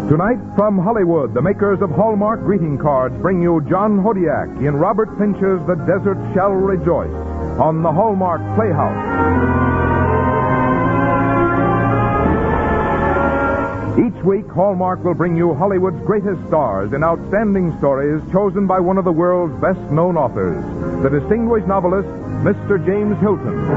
Tonight, from Hollywood, the makers of Hallmark greeting cards bring you John Hodiak in Robert Finch's The Desert Shall Rejoice on the Hallmark Playhouse. Each week, Hallmark will bring you Hollywood's greatest stars in outstanding stories chosen by one of the world's best-known authors, the distinguished novelist, Mr. James Hilton.